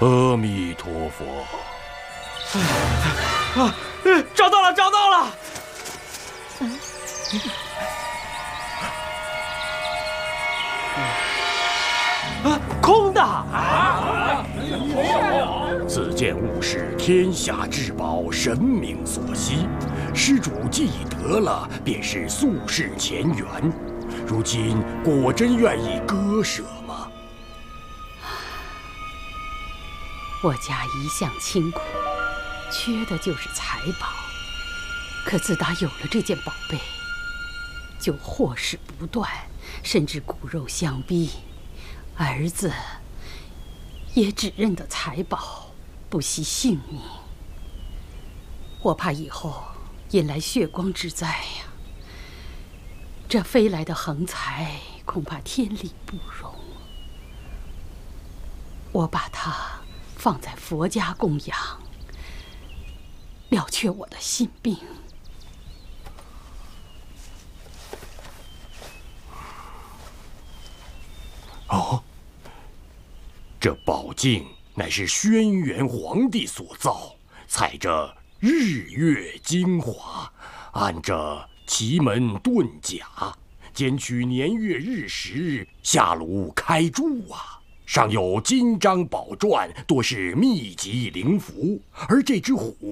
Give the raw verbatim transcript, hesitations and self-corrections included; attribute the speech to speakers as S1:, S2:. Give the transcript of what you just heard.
S1: 阿弥陀佛。
S2: 啊，找到了，找到了！嗯，啊，空的啊！
S1: 此件物是天下至宝，神明所惜。施主既已得了，便是宿世前缘。如今果真愿意割舍吗？
S3: 我家一向清苦，缺的就是财宝。可自打有了这件宝贝，就祸事不断，甚至骨肉相逼。儿子也只认得财宝，不惜性命。我怕以后引来血光之灾呀！这飞来的横财，恐怕天理不容。我把它放在佛家供养，了却我的心病。
S1: 哦，这宝镜乃是轩辕皇帝所造，采着日月精华，按着奇门遁甲，兼取年月日时，下炉开铸啊。上有金章宝篆，多是秘籍灵符，而这只虎